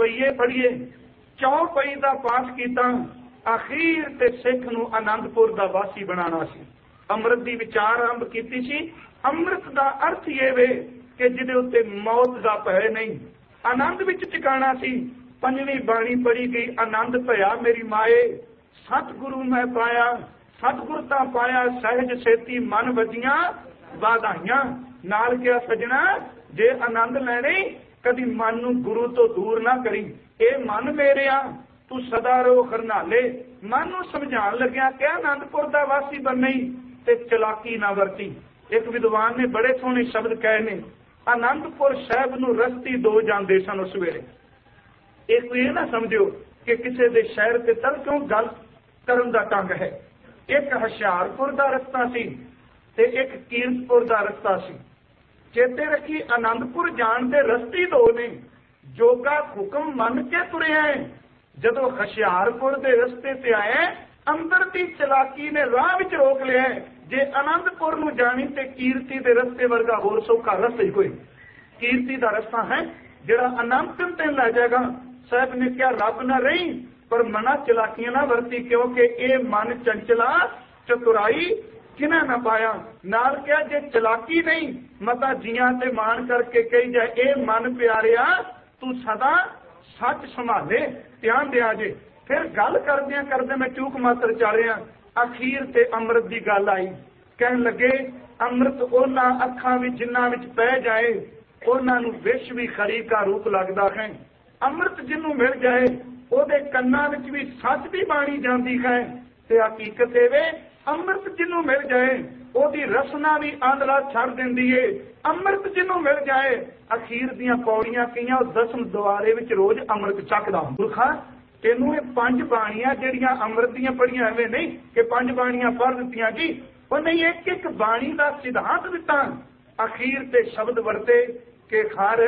पईए पढ़िए, चौपई का पाठ किया, अखीर ते सिख नूं आनंदपुर का वासी बनाना सी। अमृत की विचार आरंभ की सी। अमृत का अर्थ ये वे कि जिहदे उत्ते मौत का भय नहीं, आनंद विच टिकाणा सी। पंजवीं बाणी पढ़ी गई, आनंद भया मेरी माए, सतगुरु मैं पाया, सतगुरता पाया, सहज सेती मन वजियां वाधाइयां। नाल क्या सजना, जे आनंद लैणे कदी मन नूं गुरु तो दूर ना करी। ए मन मेरिया तू सदा रो खरनाले, मन नूं समझाण लग्या कि आनंदपुर दा वासी बनई ते चलाकी ना वरती। एक विद्वान ने बड़े सोहने शब्द कहे ने, आनंदपुर साहिब नूं रस्ती दो जांदे सन उस वेले। एक ये ना समझो कि किसी दे शहर ते तर क्यों गल करन दा ढंग है। एक हुशियारपुर दा रस्ता सी ते एक कीरतपुर दा रस्ता सी। चेते रखी, आनंदपुर जाण दे रस्ते दो ने। जोगा हुक्म मन के तुरे है, जदों हुशियारपुर दे रस्ते ते आए, अंदर दी चलाकी ने राह विच रोक लिया। जे आनंदपुर नूं जाणी ते कीरती दे रस्ते वर्गा होर सौखा रस्ता ही कोई। कीरती दा रस्ता है जिहड़ा आनंद ते लै जाएगा। साहब ने क्या रब ना रही पर मना चलाकियां ना वरती, क्योंकि ये मन चंचला चतुराई किना ना पाया। नाल क्या जे चलाकी नहीं मता जियां ते मान करके कही जाए, ए मन प्यारिया तू सदा सच संभाले, ध्यान दिया जे। फिर गल करदे करदे मैं चूक मात्र चालिया, अखीर ते अमृत की गल आई। कहन लगे अमृत उन्हां अखां विच जिन्हां विच पै जाए उन्हां नूं विष भी खरी का रूप लगदा है। अमृत जिन्हों मिल जाए ਉਹਦੇ ਕੰਨਾਂ ਵਿੱਚ ਵੀ ਸੱਚ ਦੀ ਬਾਣੀ ਜਾਂਦੀ ਹੈ ਤੇ ਹਕੀਕਤ ਇਹ ਵੇ ਅੰਮ੍ਰਿਤ ਜਿਹਨੂੰ ਮਿਲ ਜਾਏ ਉਹਦੀ ਰਸਨਾ ਵੀ ਆਂਦਲਾ ਛੱਡ ਦਿੰਦੀ ਏ। ਅੰਮ੍ਰਿਤ ਜਿਹਨੂੰ ਮਿਲ ਜਾਏ ਅਖੀਰ ਦੀਆਂ ਪੌੜੀਆਂ ਕਈਆਂ ਉਹ 10 ਦੁਆਰੇ ਵਿੱਚ ਰੋਜ਼ ਅੰਮ੍ਰਿਤ ਚੱਕਦਾ। ਗੁਰਖਾ ਤੈਨੂੰ ਇਹ 5 ਬਾਣੀਆਂ ਜਿਹੜੀਆਂ ਅੰਮ੍ਰਿਤ ਦੀਆਂ ਪੜੀਆਂ ਐਵੇਂ ਨਹੀਂ ਕਿ 5 ਬਾਣੀਆਂ ਪੜ੍ਹ ਦਿੱਤੀਆਂ ਜੀ, ਉਹ ਨਹੀਂ, ਇੱਕ ਇੱਕ ਬਾਣੀ ਦਾ ਸਿਧਾਂਤ ਦਿੱਤਾ। ਅਖੀਰ ਤੇ ਸ਼ਬਦ ਵਰਤੇ ਕਿ ਖਰ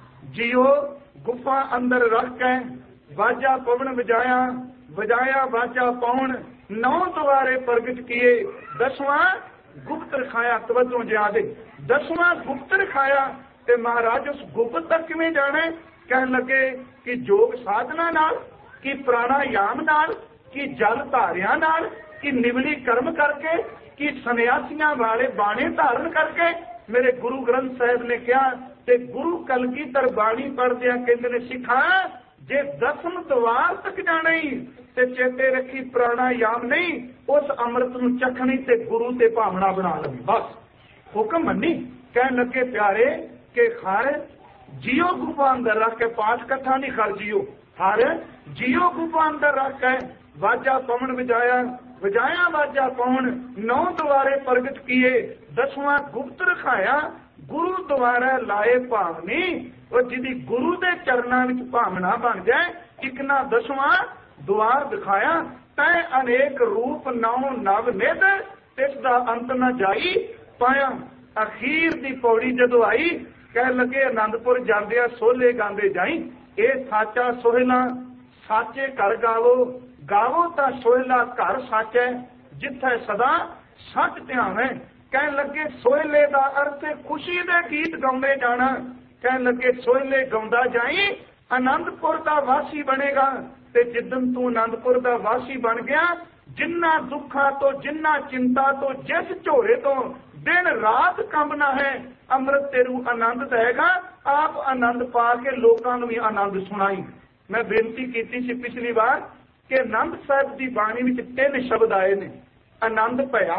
ਜਿਉ ਗੁਫਾ ਅੰਦਰ ਰੱਖ ਕੇ वाजा पवन बजाया, बजाया वाजा पवन, 9 द्वारे प्रगट किए, 10वां गुप्त रखाया। तवज्जो ज्यादा 10वां गुप्त रखाया। ते महाराज उस गुप्त तक किवें जाना? कहन लगे कि योग साधना नाल, कि प्राणायाम नाल, कि जल धारिया नाल, कि निवली कर्म करके, कि सन्यासियां वाले बाणे धारण करके। मेरे गुरु ग्रंथ साहिब ने कहा ते गुरु कलगीधर बाणी पढ़दे कहंदे ने सिखा जे 10 द्वार तक जाना ही ते चेते रखी प्राणायाम नहीं, उस अमृत नूं चखनी ते गुरु ते भावना बना लवी। बस हुक्म मनी। कहन लगे प्यारे के हर जियो गुफा अंदर रख के, पाठ कथा नहीं, खर जियो हर जियो गुफा अंदर रख के वाजा पवन बजाया, बजाया वाजा पवन, 9 द्वारे प्रगट किए, 10वां गुप्त रखाया। गुरु द्वारा लाए भावनी, और जिदी गुरु के चरणों में भावना बन जाए, एक ना 10वां द्वार दिखाया। तय अनेक रूप 9 नव निध, इसका अंत न जाई पाया। अखीर दी पौड़ी जदों आई, कह लगे आनंदपुर जांदे सोहले गांदे जाई, ये साचा सोहला साचे घर गावो, गावो ता सोहला घर सच है, जिथे सदा सच ध्यान है। कह लगे सोहले का अर्थ खुशी दे गीत गाउंदे जाना। कह लगे सोहले गाउंदा जाई, आनंदपुर का वासी बनेगा। ते जिदन तू आनंदपुर का वासी बन गया, जिन्ना दुखा तो, जिन्ना चिंता तो, जिस झोरे तो दिन रात कंबना है, अमृत तेरू आनंद देगा। आप आनंद पा के लोगों को भी आनंद सुनाई। मैं बेनती की सी पिछली बार कि आनंद साहब की बाणी में 3 शब्द आए ने, आनंद भया,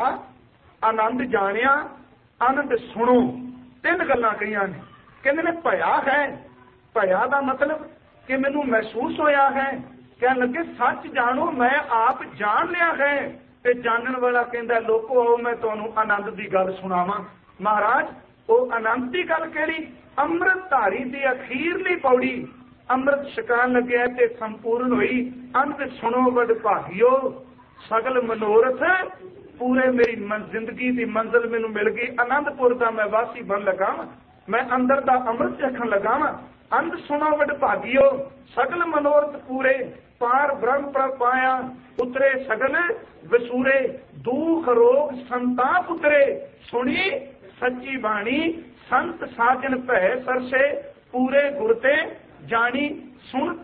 आनंद जानिया, आनंद सुनो। 3 गल्लां कहियां ने। कहंदे ने भया है, भया का मतलब कि मैनू महसूस होया है। कह लगे सच जानो, मैं आप जान लिया है। ते जानन वाला कहंदा लोको आओ मैं तुहानू आनंद की गल सुनावां। महाराज वो आनंद की गल केड़ी? अमृत धारी की अखीरली पौड़ी अमृत छकान लगे ते संपूर्ण हुई। अंत सुनो वड भागियो, सगल मनोरथ पूरे। मेरी जिंदगी की मंजिल मैनू मिल गई। आनंदपुर का मैं वासी बन लगा, मैं अंदर का अमृत चखन लगा। अंत सुनो वड भागियो, सगल मनोरथ पूरे। पार ब्रह्म पर पाया, उतरे सगल वसूरे। दुख रोग संताप उतरे, सुनी सच्ची बाणी। संत साजन भय सरसे, पूरे गुरते जानी। सुन